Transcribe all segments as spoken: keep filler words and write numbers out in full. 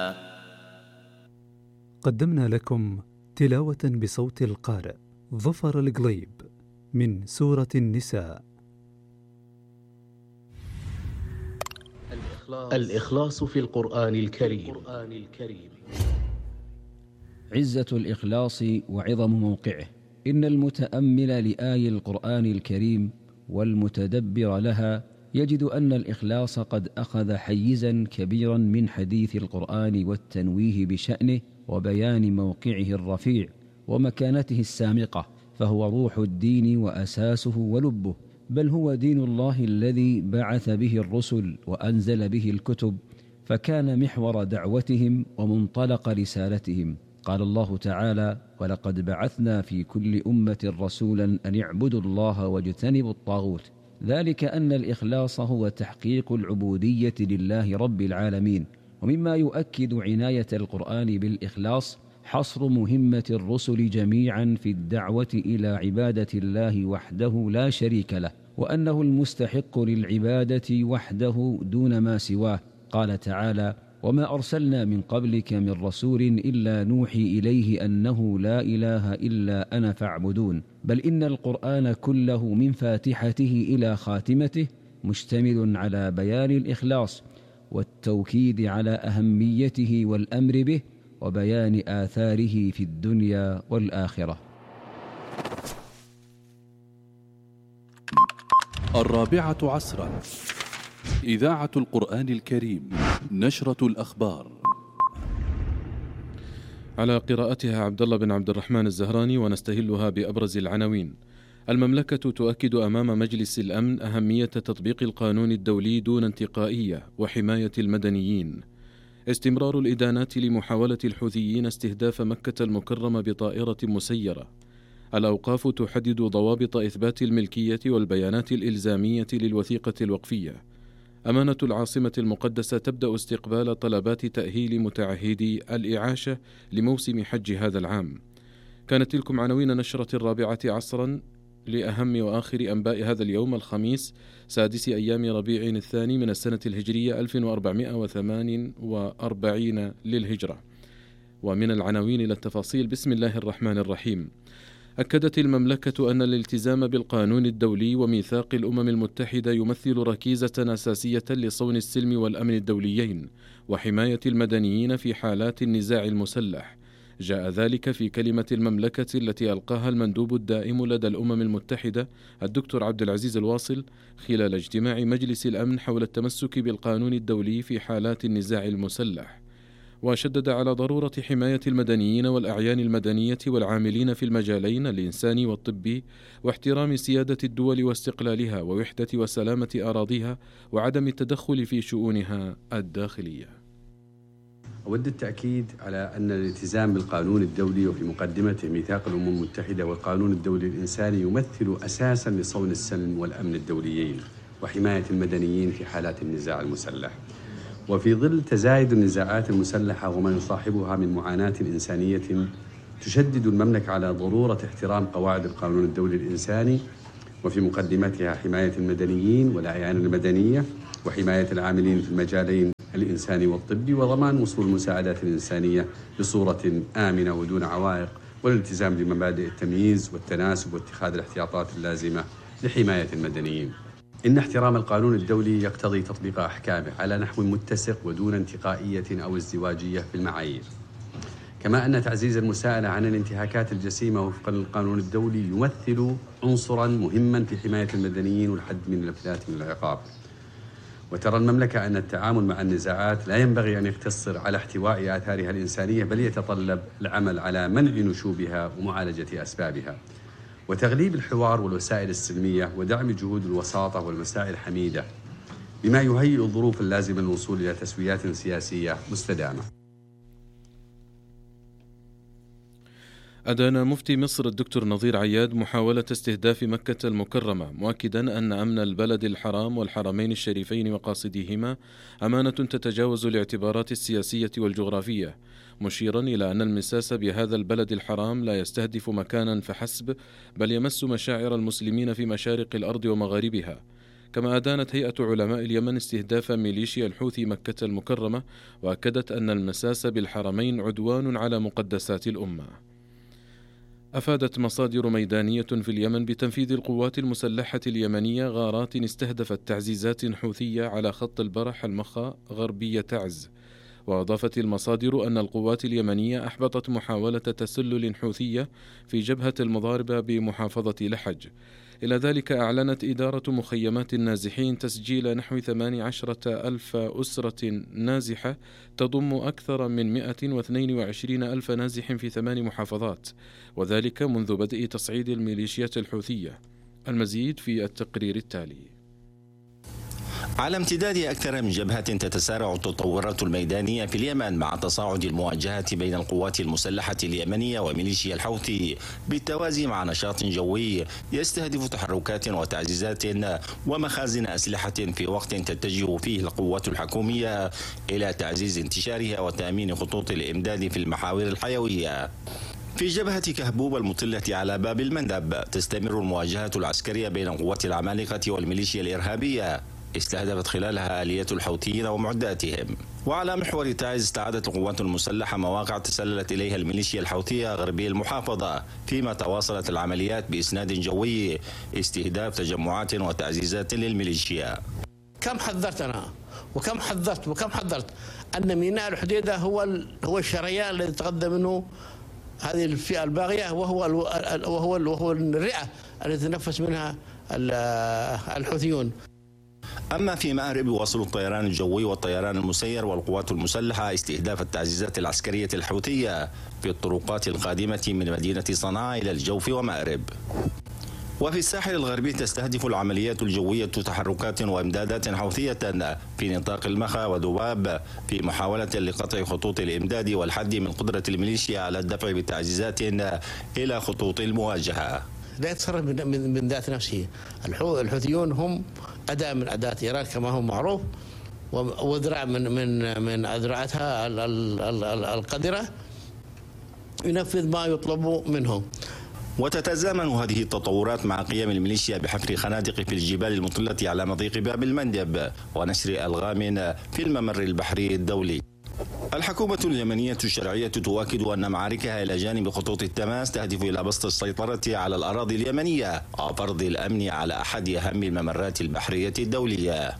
قدمنا لكم تلاوة بصوت القارئ ظفر القليب من سورة النساء. الإخلاص في القرآن الكريم. عزة الإخلاص وعظم موقعه. إن المتأمل لآي القرآن الكريم والمتدبر لها يجد أن الإخلاص قد أخذ حيزا كبيرا من حديث القرآن والتنويه بشأنه وبيان موقعه الرفيع ومكانته السامقة، فهو روح الدين وأساسه ولبه، بل هو دين الله الذي بعث به الرسل وأنزل به الكتب، فكان محور دعوتهم ومنطلق رسالتهم. قال الله تعالى: ولقد بعثنا في كل أمة رسولا أن اعبدوا الله واجتنبوا الطاغوت. ذلك أن الإخلاص هو تحقيق العبودية لله رب العالمين. ومما يؤكد عناية القرآن بالإخلاص حصر مهمة الرسل جميعا في الدعوة إلى عبادة الله وحده لا شريك له، وأنه المستحق للعبادة وحده دون ما سواه. قال تعالى: وما أرسلنا من قبلك من رسول إلا نوحي إليه أنه لا إله إلا أنا فاعبدون. بل إن القرآن كله من فاتحته إلى خاتمته مشتمل على بيان الإخلاص والتوكيد على أهميته والأمر به وبيان آثاره في الدنيا والآخرة. الرابعة عصرا، إذاعة القرآن الكريم، نشرة الأخبار. على قراءتها عبد الله بن عبد الرحمن الزهراني، ونستهلها بأبرز العناوين. المملكة تؤكد أمام مجلس الأمن أهمية تطبيق القانون الدولي دون انتقائية وحماية المدنيين. استمرار الإدانات لمحاولة الحوثيين استهداف مكة المكرمة بطائرة مسيرة. الأوقاف تحدد ضوابط إثبات الملكية والبيانات الإلزامية للوثيقة الوقفية. أمانة العاصمة المقدسة تبدأ استقبال طلبات تأهيل متعهدي الإعاشة لموسم حج هذا العام. كانت تلكم عناوين نشرة الرابعة عصرا لأهم وآخر أنباء هذا اليوم الخميس سادس أيام ربيع الثاني من السنة الهجرية ألف وأربعمائة وثمانية وأربعين للهجرة. ومن العناوين إلى التفاصيل. بسم الله الرحمن الرحيم. أكدت المملكة أن الالتزام بالقانون الدولي وميثاق الأمم المتحدة يمثل ركيزة أساسية لصون السلم والأمن الدوليين وحماية المدنيين في حالات النزاع المسلح. جاء ذلك في كلمة المملكة التي ألقاها المندوب الدائم لدى الأمم المتحدة الدكتور عبد العزيز الواصل خلال اجتماع مجلس الأمن حول التمسك بالقانون الدولي في حالات النزاع المسلح. وشدد على ضرورة حماية المدنيين والأعيان المدنية والعاملين في المجالين الإنساني والطبي، واحترام سيادة الدول واستقلالها ووحدة وسلامة أراضيها، وعدم التدخل في شؤونها الداخلية. أود التأكيد على أن الالتزام بالقانون الدولي وفي مقدمته ميثاق الأمم المتحدة والقانون الدولي الإنساني يمثل أساساً لصون السلم والأمن الدوليين وحماية المدنيين في حالات النزاع المسلح. وفي ظل تزايد النزاعات المسلحة وما يصاحبها من معاناة إنسانية، تشدد المملكة على ضرورة احترام قواعد القانون الدولي الإنساني، وفي مقدمتها حماية المدنيين والأعيان المدنية وحماية العاملين في المجالين الإنساني والطبي، وضمان وصول المساعدات الإنسانية بصورة آمنة ودون عوائق، والالتزام بمبادئ التمييز والتناسب واتخاذ الاحتياطات اللازمة لحماية المدنيين. إن احترام القانون الدولي يقتضي تطبيق أحكامه على نحو متسق ودون انتقائية أو ازدواجية في المعايير، كما أن تعزيز المساءلة عن الانتهاكات الجسيمة وفقا للقانون الدولي يمثل عنصرا مهما في حماية المدنيين والحد من الانفلات من العقاب. وترى المملكة أن التعامل مع النزاعات لا ينبغي أن يقتصر على احتواء آثارها الإنسانية، بل يتطلب العمل على منع نشوبها ومعالجة أسبابها، وتغليب الحوار والوسائل السلمية، ودعم جهود الوساطة والمسائل الحميدة، بما يهيئ الظروف اللازمة للوصول إلى تسويات سياسية مستدامة. أدان مفتي مصر الدكتور نظير عياد محاولة استهداف مكة المكرمة، مؤكدا أن أمن البلد الحرام والحرمين الشريفين وقاصديهما أمانة تتجاوز الاعتبارات السياسية والجغرافية، مشيرا إلى أن المساس بهذا البلد الحرام لا يستهدف مكانا فحسب، بل يمس مشاعر المسلمين في مشارق الأرض ومغاربها. كما أدانت هيئة علماء اليمن استهداف ميليشيا الحوثي مكة المكرمة، وأكدت أن المساس بالحرمين عدوان على مقدسات الأمة. أفادت مصادر ميدانية في اليمن بتنفيذ القوات المسلحة اليمنية غارات استهدفت تعزيزات حوثية على خط البرح المخا غربية تعز. وأضافت المصادر أن القوات اليمنية أحبطت محاولة تسلل حوثية في جبهة المضاربة بمحافظة لحج. إلى ذلك أعلنت إدارة مخيمات النازحين تسجيل نحو ثمانية عشر ألف أسرة نازحة تضم أكثر من مئة واثنين وعشرين ألف نازح في ثمان محافظات، وذلك منذ بدء تصعيد الميليشيات الحوثية. المزيد في التقرير التالي. على امتداد أكثر من جبهة تتسارع التطورات الميدانية في اليمن مع تصاعد المواجهة بين القوات المسلحة اليمنية وميليشيا الحوثي، بالتوازي مع نشاط جوي يستهدف تحركات وتعزيزات ومخازن أسلحة في وقت تتجه فيه القوات الحكومية إلى تعزيز انتشارها وتأمين خطوط الإمداد في المحاور الحيوية. في جبهة كهبوب المطلة على باب المندب تستمر المواجهة العسكرية بين قوات العمالقة والميليشيا الإرهابية، استهدفت خلالها آليات الحوثيين ومعداتهم. وعلى محور تعز استعادت القوات المسلحة مواقع تسللت إليها الميليشيا الحوثية غربي المحافظة، فيما تواصلت العمليات بإسناد جوي استهداف تجمعات وتعزيزات للميليشيا. كم حذرت أنا وكم حذرت وكم حذرت أن ميناء الحديدة هو هو الشريان الذي تقدم منه هذه الفئة الباغية، وهو وهو وهو الرئة التي تنفس منها الحوثيون. أما في مأرب يواصل الطيران الجوي والطيران المسير والقوات المسلحة استهداف التعزيزات العسكرية الحوثية في الطرقات القادمة من مدينة صنعاء إلى الجوف ومأرب. وفي الساحل الغربي تستهدف العمليات الجوية تحركات وإمدادات حوثية في نطاق المخا ودباب في محاولة لقطع خطوط الإمداد والحد من قدرة الميليشيا على الدفع بتعزيزات إلى خطوط المواجهة. لا يتصرف من من ذات نفسه. الحوثيون هم أداة من أداة إيران كما هو معروف، وذراع من من من أذرعتها القذرة ينفذ ما يطلب منهم. وتتزامن هذه التطورات مع قيام الميليشيا بحفر خنادق في الجبال المطلة على مضيق باب المندب ونشر ألغام في الممر البحري الدولي. الحكومة اليمنية الشرعية تؤكد أن معاركها إلى جانب خطوط التماس تهدف إلى بسط السيطرة على الأراضي اليمنية وفرض الأمن على أحد أهم الممرات البحرية الدولية.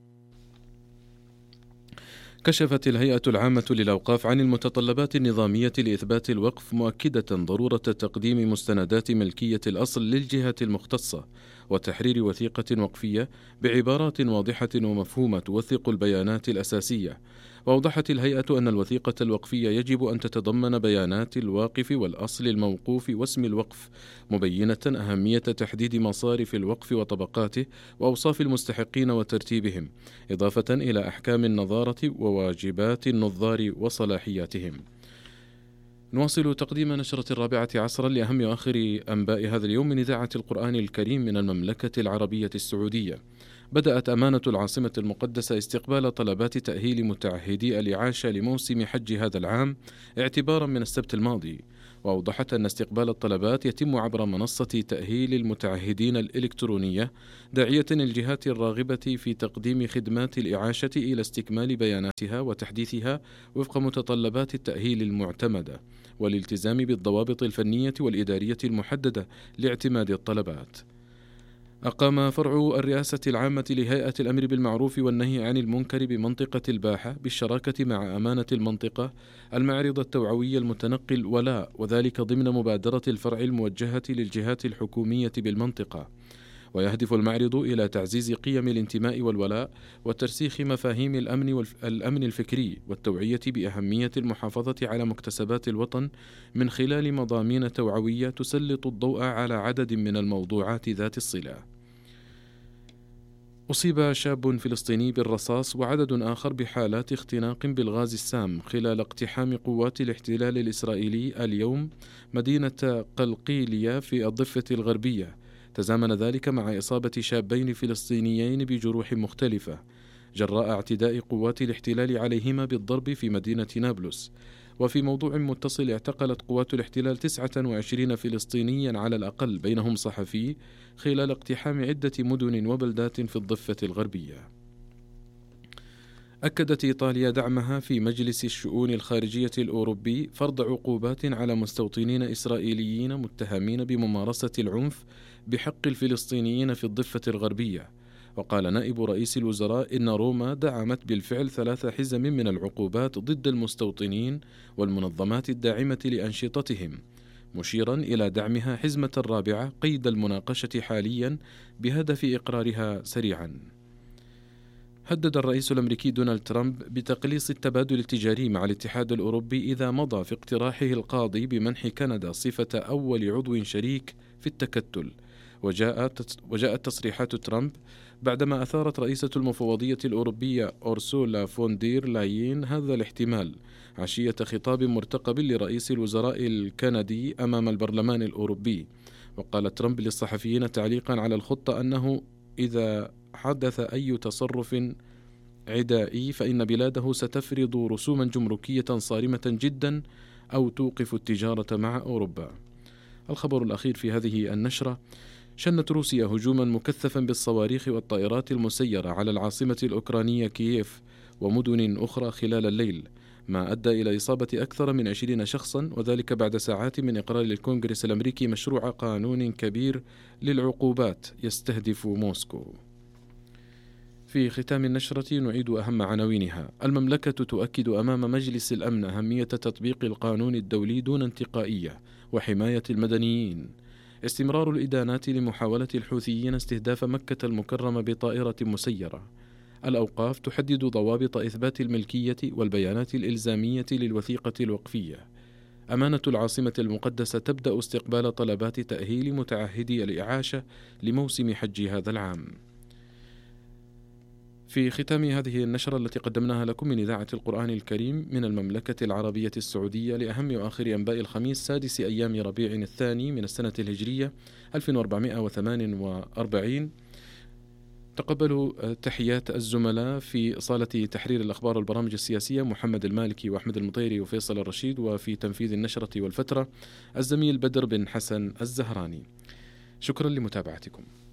كشفت الهيئة العامة للأوقاف عن المتطلبات النظامية لإثبات الوقف، مؤكدة ضرورة تقديم مستندات ملكية الأصل للجهة المختصة وتحرير وثيقة وقفية بعبارات واضحة ومفهومة توثق البيانات الأساسية. وأوضحت الهيئة أن الوثيقة الوقفية يجب أن تتضمن بيانات الواقف والأصل الموقوف واسم الوقف، مبينة أهمية تحديد مصارف الوقف وطبقاته وأوصاف المستحقين وترتيبهم، إضافة إلى أحكام النظارة وواجبات النظار وصلاحياتهم. نواصل تقديم نشرة الرابعة عصرا لأهم وآخر أنباء هذا اليوم من إذاعة القرآن الكريم من المملكة العربية السعودية. بدأت أمانة العاصمة المقدسة استقبال طلبات تأهيل متعهدي الإعاشة لموسم حج هذا العام اعتبارا من السبت الماضي، وأوضحت أن استقبال الطلبات يتم عبر منصة تأهيل المتعهدين الإلكترونية، داعية الجهات الراغبة في تقديم خدمات الإعاشة إلى استكمال بياناتها وتحديثها وفق متطلبات التأهيل المعتمدة، والالتزام بالضوابط الفنية والإدارية المحددة لاعتماد الطلبات. أقام فرع الرئاسة العامة لهيئة الأمر بالمعروف والنهي عن المنكر بمنطقة الباحة بالشراكة مع أمانة المنطقة المعرض التوعوي المتنقل ولاء، وذلك ضمن مبادرة الفرع الموجهة للجهات الحكومية بالمنطقة. ويهدف المعرض إلى تعزيز قيم الانتماء والولاء وترسيخ مفاهيم الأمن والأمن الفكري والتوعية بأهمية المحافظة على مكتسبات الوطن من خلال مضامين توعوية تسلط الضوء على عدد من الموضوعات ذات الصلة. أصيب شاب فلسطيني بالرصاص وعدد آخر بحالات اختناق بالغاز السام خلال اقتحام قوات الاحتلال الإسرائيلي اليوم مدينة قلقيلية في الضفة الغربية. تزامن ذلك مع إصابة شابين فلسطينيين بجروح مختلفة جراء اعتداء قوات الاحتلال عليهما بالضرب في مدينة نابلس. وفي موضوع متصل، اعتقلت قوات الاحتلال تسعة وعشرين فلسطينيا على الأقل، بينهم صحفي، خلال اقتحام عدة مدن وبلدات في الضفة الغربية. أكدت إيطاليا دعمها في مجلس الشؤون الخارجية الأوروبي فرض عقوبات على مستوطنين إسرائيليين متهمين بممارسة العنف بحق الفلسطينيين في الضفة الغربية. وقال نائب رئيس الوزراء إن روما دعمت بالفعل ثلاث حزم من العقوبات ضد المستوطنين والمنظمات الداعمة لأنشطتهم، مشيرا إلى دعمها حزمة الرابعة قيد المناقشة حاليا بهدف إقرارها سريعا. هدد الرئيس الأمريكي دونالد ترامب بتقليص التبادل التجاري مع الاتحاد الأوروبي إذا مضى في اقتراحه القاضي بمنح كندا صفة أول عضو شريك في التكتل. وجاءت وجاءت تصريحات ترامب بعدما أثارت رئيسة المفوضية الأوروبية أورسولا فون دير لاين هذا الاحتمال عشية خطاب مرتقب لرئيس الوزراء الكندي أمام البرلمان الأوروبي. وقال ترامب للصحفيين تعليقا على الخطة أنه إذا حدث أي تصرف عدائي فإن بلاده ستفرض رسوما جمركية صارمة جدا أو توقف التجارة مع أوروبا. الخبر الأخير في هذه النشرة: شنت روسيا هجوما مكثفا بالصواريخ والطائرات المسيرة على العاصمة الأوكرانية كييف ومدن أخرى خلال الليل، ما أدى إلى إصابة أكثر من عشرين شخصا، وذلك بعد ساعات من إقرار الكونغرس الأمريكي مشروع قانون كبير للعقوبات يستهدف موسكو. في ختام النشرة نعيد أهم عناوينها: المملكة تؤكد أمام مجلس الأمن أهمية تطبيق القانون الدولي دون انتقائية وحماية المدنيين. استمرار الإدانات لمحاولة الحوثيين استهداف مكة المكرمة بطائرة مسيرة. الأوقاف تحدد ضوابط إثبات الملكية والبيانات الإلزامية للوثيقة الوقفية. أمانة العاصمة المقدسة تبدأ استقبال طلبات تأهيل متعهدي الإعاشة لموسم حج هذا العام. في ختام هذه النشرة التي قدمناها لكم من إذاعة القرآن الكريم من المملكة العربية السعودية لأهم وآخر أنباء الخميس سادس أيام ربيع الثاني من السنة الهجرية ألف وأربعمائة وثمانية وأربعين، تقبلوا تحيات الزملاء في صالة تحرير الأخبار والبرامج السياسية محمد المالكي وأحمد المطيري وفيصل الرشيد، وفي تنفيذ النشرة والفترة الزميل بدر بن حسن الزهراني. شكرا لمتابعتكم.